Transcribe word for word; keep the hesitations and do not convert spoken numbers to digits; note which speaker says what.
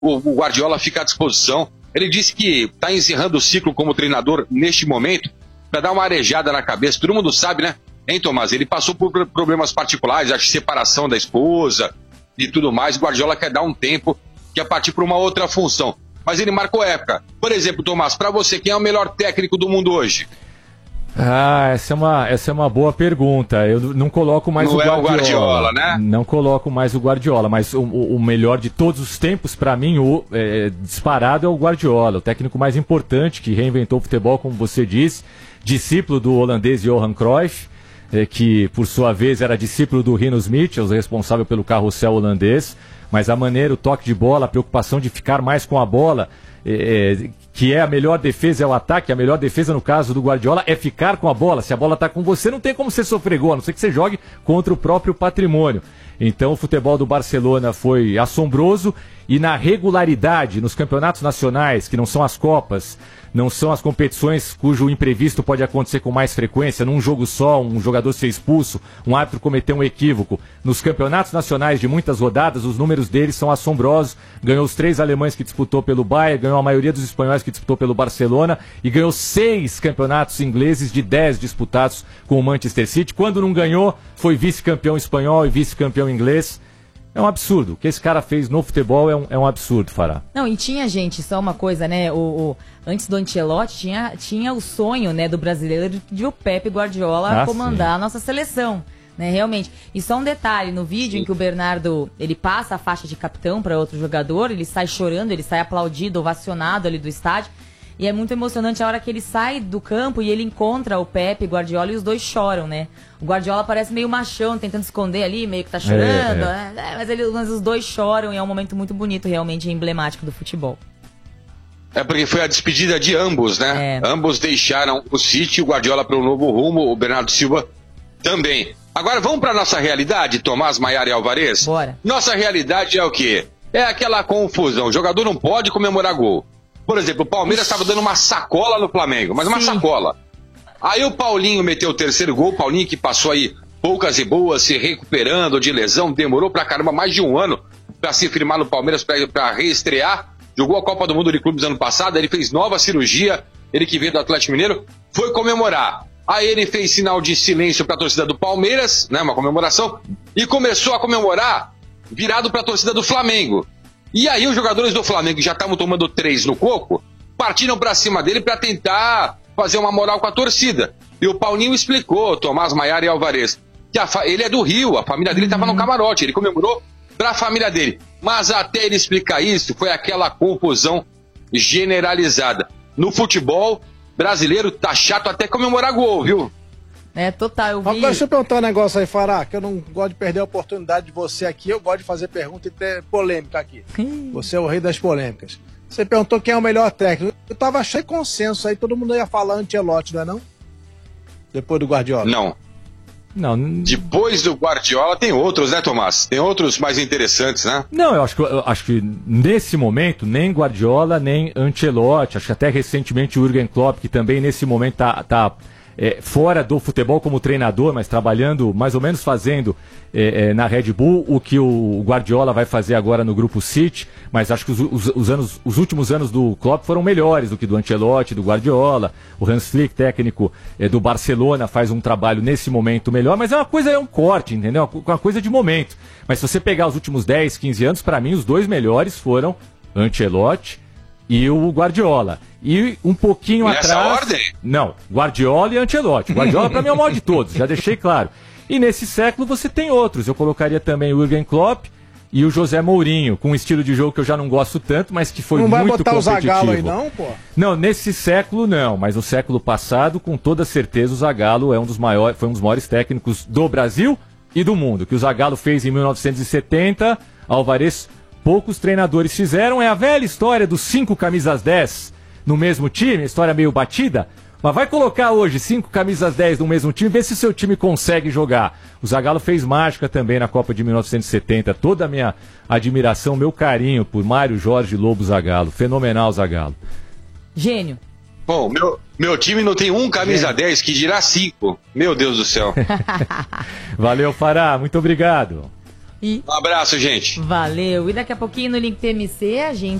Speaker 1: o, o Guardiola fica à disposição. Ele disse que está encerrando o ciclo como treinador neste momento para dar uma arejada na cabeça. Todo mundo sabe, né? Hein, Tomás? Ele passou por problemas particulares, acho que separação da esposa e tudo mais. O Guardiola quer dar um tempo, quer partir para uma outra função. Mas ele marcou época. Por exemplo, Tomás, para você, quem é o melhor técnico do mundo hoje?
Speaker 2: Ah, essa é uma, essa é uma boa pergunta. Eu não coloco mais
Speaker 1: não
Speaker 2: o Guardiola.
Speaker 1: Não é o Guardiola, né?
Speaker 2: Não coloco mais o Guardiola, mas o, o melhor de todos os tempos, para mim, o é, disparado é o Guardiola, o técnico mais importante que reinventou o futebol, como você disse, discípulo do holandês Johan Cruyff, é, que por sua vez era discípulo do Rinus Michels, responsável pelo carrossel holandês, mas a maneira, o toque de bola, a preocupação de ficar mais com a bola, é, é, que é a melhor defesa é o ataque, a melhor defesa no caso do Guardiola é ficar com a bola. Se a bola está com você, não tem como você sofrer gol, a não ser que você jogue contra o próprio patrimônio. Então o futebol do Barcelona foi assombroso e na regularidade nos campeonatos nacionais, que não são as Copas, não são as competições cujo imprevisto pode acontecer com mais frequência, num jogo só, um jogador ser expulso, um árbitro cometer um equívoco. Nos campeonatos nacionais de muitas rodadas, os números deles são assombrosos. Ganhou os três alemães que disputou pelo Bayern, ganhou a maioria dos espanhóis que disputou pelo Barcelona e ganhou seis campeonatos ingleses de dez disputados com o Manchester City. Quando não ganhou, foi vice-campeão espanhol e vice-campeão inglês. É um absurdo. O que esse cara fez no futebol é um, é um absurdo, Fará.
Speaker 3: Não, e tinha, gente, só uma coisa, né? O, o, antes do Ancelotti, tinha, tinha o sonho, né, do brasileiro de o Pepe Guardiola ah, comandar sim. a nossa seleção, né? Realmente. E só um detalhe, no vídeo sim. em que o Bernardo, ele passa a faixa de capitão para outro jogador, ele sai chorando, ele sai aplaudido, ovacionado ali do estádio. E é muito emocionante a hora que ele sai do campo e ele encontra o Pepe Guardiola e os dois choram, né? O Guardiola parece meio machão, tentando esconder ali, meio que tá chorando, é, é. Né? Mas, ele, mas os dois choram e é um momento muito bonito, realmente emblemático do futebol.
Speaker 1: É porque foi a despedida de ambos, né? É. Ambos deixaram o City, o Guardiola para um novo rumo, o Bernardo Silva também. Agora vamos para nossa realidade, Tomás, Maiara e Alvarez?
Speaker 3: Bora.
Speaker 1: Nossa realidade é o quê? É aquela confusão, o jogador não pode comemorar gol. Por exemplo, o Palmeiras estava dando uma sacola no Flamengo, mas uma Sim. sacola. Aí o Paulinho meteu o terceiro gol, o Paulinho que passou aí poucas e boas, se recuperando de lesão, demorou pra caramba mais de um ano pra se firmar no Palmeiras, pra, pra reestrear. Jogou a Copa do Mundo de Clubes ano passado, ele fez nova cirurgia, ele que veio do Atlético Mineiro, foi comemorar. Aí ele fez sinal de silêncio pra torcida do Palmeiras, né, uma comemoração, e começou a comemorar virado pra torcida do Flamengo. E aí os jogadores do Flamengo, que já estavam tomando três no coco, partiram pra cima dele pra tentar fazer uma moral com a torcida. E o Paulinho explicou, Tomás, Maiara e Alvarez, que a fa... ele é do Rio, a família dele estava uhum. no camarote, ele comemorou pra família dele. Mas até ele explicar isso, foi aquela confusão generalizada. No futebol brasileiro, tá chato até comemorar gol, viu?
Speaker 3: É, total, eu vi...
Speaker 4: Agora, deixa eu perguntar um negócio aí, Fará, que eu não gosto de perder a oportunidade de você aqui, eu gosto de fazer pergunta e ter polêmica aqui. Você é o rei das polêmicas. Você perguntou quem é o melhor técnico. Eu tava achando consenso aí, todo mundo ia falar Ancelotti, não é não? Depois do Guardiola.
Speaker 1: Não.
Speaker 2: Não.
Speaker 1: Depois do Guardiola tem outros, né, Tomás? Tem outros mais interessantes, né?
Speaker 2: Não, eu acho que, eu acho que nesse momento, nem Guardiola, nem Ancelotti, acho que até recentemente o Jürgen Klopp, que também nesse momento tá... tá É, fora do futebol como treinador, mas trabalhando, mais ou menos fazendo é, é, na Red Bull o que o Guardiola vai fazer agora no Grupo City, mas acho que os, os, os, anos, os últimos anos do Klopp foram melhores do que do Ancelotti, do Guardiola. O Hans Flick, técnico é, do Barcelona, faz um trabalho nesse momento melhor, mas é uma coisa, é um corte, entendeu? Uma coisa de momento. Mas se você pegar os últimos dez, quinze anos, para mim os dois melhores foram Ancelotti e o Guardiola. E um pouquinho
Speaker 1: Nessa
Speaker 2: atrás...
Speaker 1: ordem?
Speaker 2: Não, Guardiola e Ancelotti. Guardiola para mim é o maior de todos, já deixei claro. E nesse século você tem outros. Eu colocaria também o Jürgen Klopp e o José Mourinho, com um estilo de jogo que eu já não gosto tanto, mas que foi muito competitivo.
Speaker 4: Não vai botar o Zagallo aí não, pô?
Speaker 2: Não, nesse século não, mas no século passado, com toda certeza, o Zagallo é um dos maiores, foi um dos maiores técnicos do Brasil e do mundo. O que o Zagallo fez em mil novecentos e setenta, Alvarez, poucos treinadores fizeram. É a velha história dos cinco camisas dez no mesmo time, história meio batida, mas vai colocar hoje cinco camisas dez no mesmo time, vê se o seu time consegue jogar. O Zagallo fez mágica também na Copa de mil novecentos e setenta, toda a minha admiração, meu carinho por Mário Jorge Lobo Zagallo, fenomenal Zagallo.
Speaker 3: Gênio.
Speaker 1: Bom, meu, meu time não tem um camisa Gênio. dez, que dirá cinco, meu Deus do céu.
Speaker 2: Valeu, Fará, muito obrigado.
Speaker 3: E...
Speaker 1: Um abraço, gente.
Speaker 3: Valeu. E daqui a pouquinho no Link T M C a gente